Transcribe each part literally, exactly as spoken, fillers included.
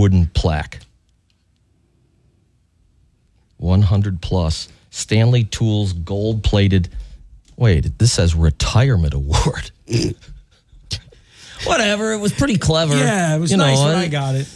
wooden plaque. one hundred plus. Stanley Tools gold-plated. Wait, this says retirement award. Whatever, it was pretty clever. Yeah, it was you nice know, when I got it.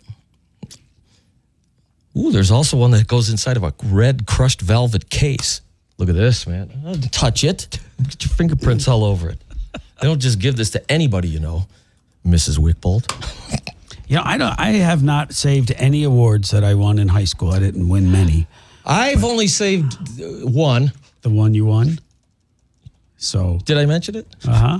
Ooh, there's also one that goes inside of a red crushed velvet case. Look at this, man. Don't touch it. Get your fingerprints all over it. They don't just give this to anybody, you know, Missus Wickbold. You know, I don't. I have not saved any awards that I won in high school. I didn't win many. I've only saved uh, one. The one you won. So Did I mention it? Uh huh.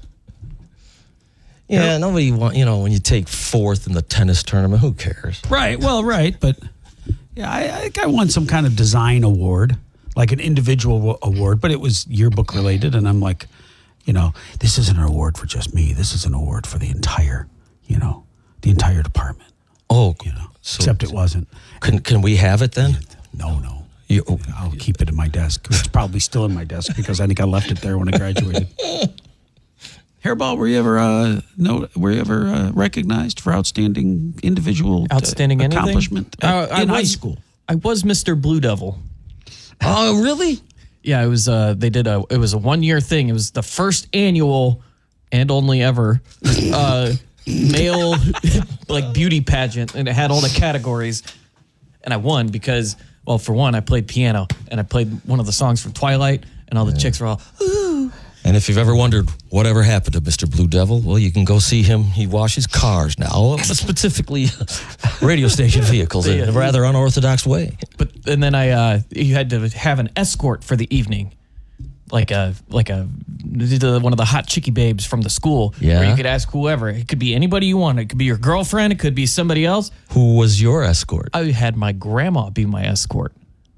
Yeah, nobody want, you know, when you take fourth in the tennis tournament, who cares? Right. Well, right, but yeah, I, I think I won some kind of design award, like an individual w- award, but it was yearbook related, and I'm like, you know, this isn't an award for just me. This is an award for the entire, you know, the entire department. Oh, You know, so except it wasn't. Can can we have it then? No, no. You, oh, I'll keep it in my desk. It's probably still in my desk because I think I left it there when I graduated. Hairball, were you ever uh, no? Were you ever uh, recognized for outstanding individual uh, Outstanding anything? accomplishment Uh, I in high was- school? I was Mister Blue Devil. oh, really? Yeah, it was. Uh, they did a. It was a one year thing. It was the first annual and only ever uh, male like beauty pageant, and it had all the categories. And I won because, well, for one, I played piano and I played one of the songs from Twilight, and all the chicks were all, ooh. And if you've ever wondered whatever happened to Mister Blue Devil, well, you can go see him. He washes cars now, specifically radio station vehicles in a rather unorthodox way. But and then I, uh, you had to have an escort for the evening, like a like a one of the hot chickie babes from the school. Yeah. Where you could ask whoever. It could be anybody you want. It could be your girlfriend. It could be somebody else. Who was your escort? I had my grandma be my escort.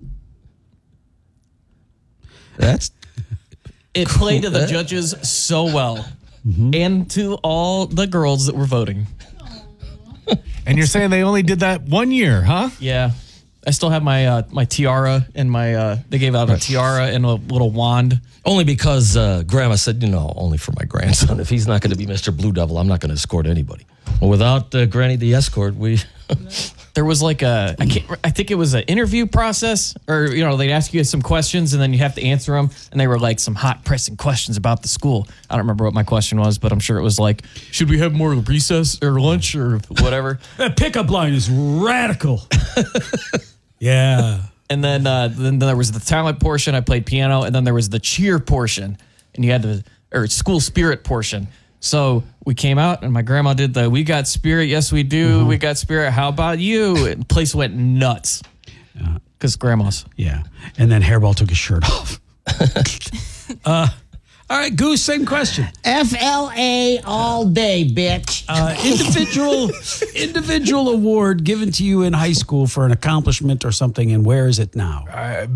That's It played to the judges so well, and to all the girls that were voting. And you're saying they only did that one year, huh? Yeah, I still have my uh, my tiara and my. Uh, they gave out a tiara and a little wand. only because uh, Grandma said, you know, only for my grandson. If he's not going to be Mister Blue Devil, I'm not going to escort anybody. Well, without uh, Granny the escort, we. There was like a, I can't, I think it was an interview process, or, you know, they'd ask you some questions and then you have to answer them. And they were like some hot pressing questions about the school. I don't remember what my question was, but I'm sure it was like, should we have more recess or lunch or whatever? That pickup line is radical. Yeah. And then, uh, then there was the talent portion. I played piano, and then there was the cheer portion, and you had to, or school spirit portion. So we came out, and my grandma did the, we got spirit, yes we do, mm-hmm. we got spirit, how about you? And the place went nuts. Because grandma's. Yeah. And then Hairball took his shirt off. uh, all right, Goose, same question. F L A all day, bitch. Uh, individual individual award given to you in high school for an accomplishment or something, and where is it now? Uh,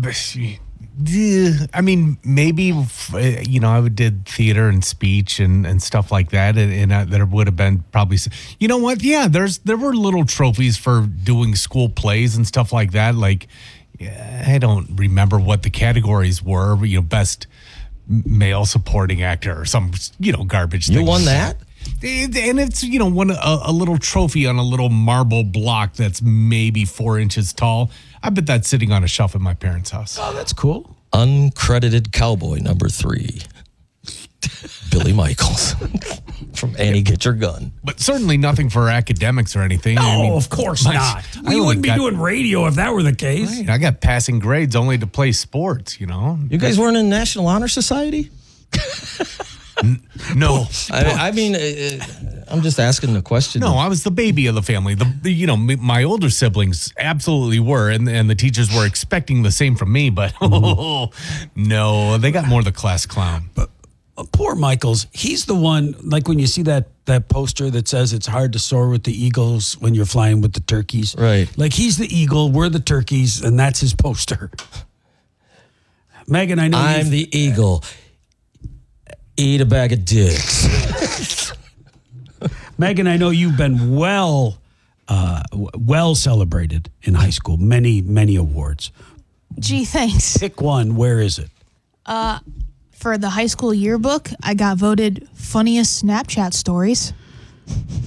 I mean, maybe, you know, I did theater and speech and, and stuff like that, and, and uh, there would have been probably, you know what? Yeah, there's there were little trophies for doing school plays and stuff like that. Like, I don't remember what the categories were. You know, best male supporting actor or some, you know, garbage thing. You won that? And it's, you know, one a, a little trophy on a little marble block that's maybe four inches tall. I bet that's sitting on a shelf at my parents' house. Oh, that's cool. Uncredited cowboy number three. Billy Michaels from Annie Get Your Gun. But certainly nothing for academics or anything. No, I mean, of course my, not. I We wouldn't be got, doing radio if that were the case. Right, I got passing grades only to play sports, you know. You guys weren't in National Honor Society? No. I, I mean, uh, I'm just asking the question. No, I was the baby of the family. The, the you know, my older siblings absolutely were, and and the teachers were expecting the same from me. But oh, no, they got more the class clown. But uh, poor Michaels, he's the one. Like when you see that that poster that says it's hard to soar with the eagles when you're flying with the turkeys. Right. Like he's the eagle, we're the turkeys, and that's his poster. Megan, I know I'm you've- the eagle. Eat a bag of dicks. Megan, I know you've been well, uh, w- well celebrated in high school. Many, many awards. Gee, thanks. Pick one. Where is it? For the high school yearbook, I got voted funniest Snapchat stories.